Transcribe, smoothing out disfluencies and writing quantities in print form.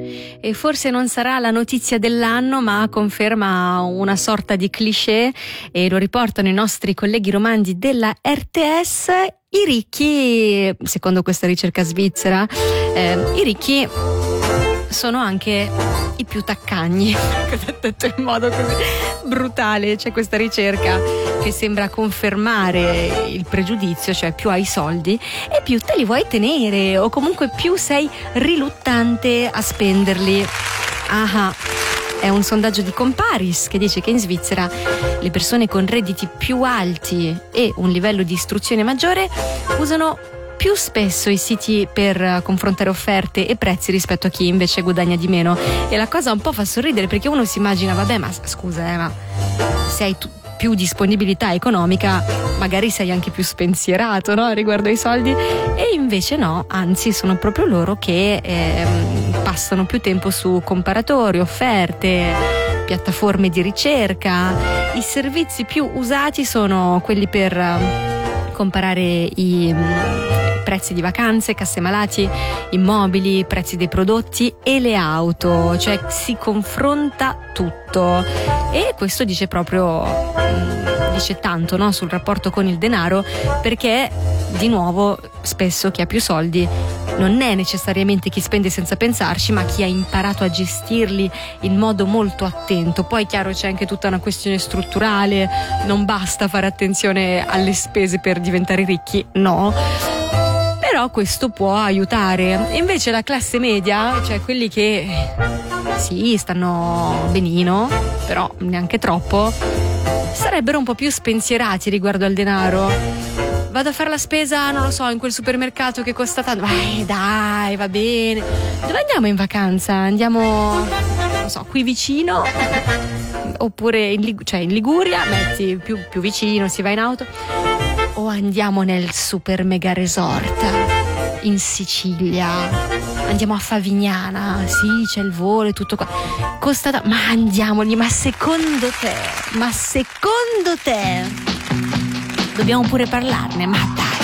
E forse non sarà la notizia dell'anno, ma conferma una sorta di cliché, e lo riportano i nostri colleghi romanzi della RTS. I ricchi, secondo questa ricerca svizzera, i ricchi sono anche i più taccagni. Detto in modo così brutale, c'è questa ricerca che sembra confermare il pregiudizio, cioè più hai soldi e più te li vuoi tenere, o comunque più sei riluttante a spenderli. È un sondaggio di Comparis che dice che in Svizzera le persone con redditi più alti e un livello di istruzione maggiore usano più spesso i siti per confrontare offerte e prezzi rispetto a chi invece guadagna di meno. E la cosa un po' fa sorridere, perché uno si immagina, vabbè, ma scusa, ma se hai più disponibilità economica magari sei anche più spensierato, no? Riguardo ai soldi. E invece no, anzi sono proprio loro che passano più tempo su comparatori, offerte, piattaforme di ricerca. I servizi più usati sono quelli per comparare i prezzi di vacanze, casse malati, immobili, prezzi dei prodotti e le auto, cioè si confronta tutto. E questo dice tanto, no, sul rapporto con il denaro, perché di nuovo spesso chi ha più soldi non è necessariamente chi spende senza pensarci, ma chi ha imparato a gestirli in modo molto attento. Poi chiaro, c'è anche tutta una questione strutturale, non basta fare attenzione alle spese per diventare ricchi, no, però questo può aiutare. E invece la classe media, cioè quelli che sì, stanno benino, però neanche troppo, sarebbero un po' più spensierati riguardo al denaro. Vado a fare la spesa, non lo so, in quel supermercato che costa tanto. Dai, va bene. Dove andiamo in vacanza? Andiamo, non so, qui vicino, oppure in Liguria, metti più vicino, si va in auto, o andiamo nel super mega resort in Sicilia, andiamo a Favignana, sì, c'è il volo e tutto qua, costa ma andiamogli. Ma secondo te dobbiamo pure parlarne? Ma dai.